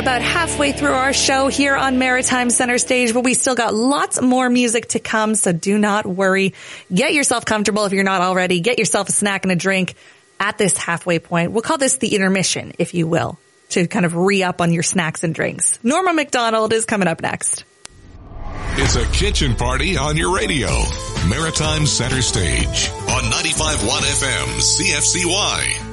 about halfway through our show here on Maritime Center Stage, but we still got lots more music to come, so do not worry. Get yourself comfortable if you're not already. Get yourself a snack and a drink at this halfway point. We'll call this the intermission, if you will, to kind of re-up on your snacks and drinks. Norma McDonald is coming up next. It's a kitchen party on your radio. Maritime Center Stage on 95.1 FM CFCY.